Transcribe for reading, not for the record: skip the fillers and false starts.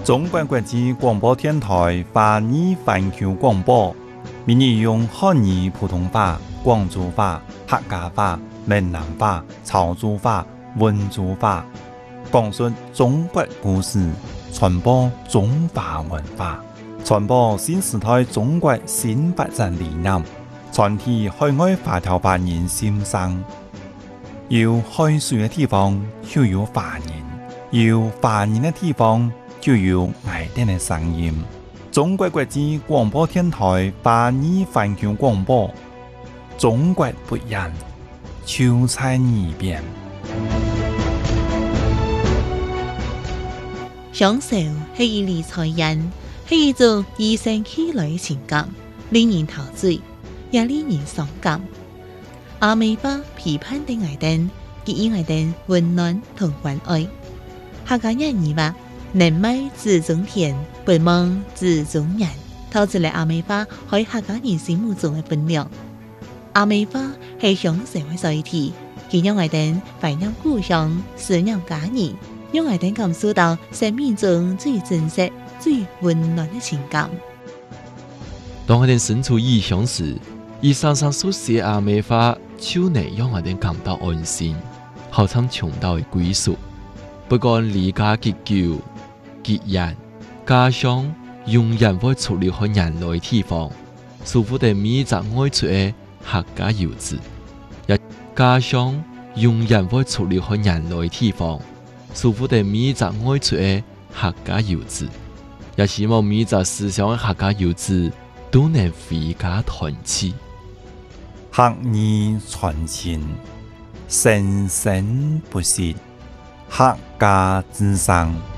中国国际广播电台华语环球广播，每日用汉语普通话、广州话、客家话、闽南话、潮州话、温州话，讲述中国故事，传播中华文化，传播新时代中国新发展理念，传递海外华侨华人心声。有海水的地方就有华人，有华人的地方就有爱点的声音。中国国际广播电台华语环球广播，中国不一样，就在耳边。 享受是一理财人，是一种与生俱來嘅情感，令人陶醉，也令人傷感。阿美巴批判的愛燈，給予愛燈溫暖同關愛。客家人語話：人美自中田，不忙自中人。透出嚟阿美巴喺客家人心目中嘅分量。阿美巴係享受嘅載體，佢讓愛燈懷念故鄉，思念家人。讓愛燈感受到生命中最真實、最溫暖的情感。 當愛燈身處異鄉時，以常常所寫阿美話，就能讓愛燈感到安心，好像重到嘅歸屬。不管離家結久、結人，家鄉永遠會出了和人來地方，舒服地每隻愛出嘅客家遊子，也家鄉永遠會出了和人來地方。舒服地每隻愛出嘅客家遊子，也希望每隻思想嘅客家遊子都能回家團聚， 客語傳情，生生不息，客家之聲。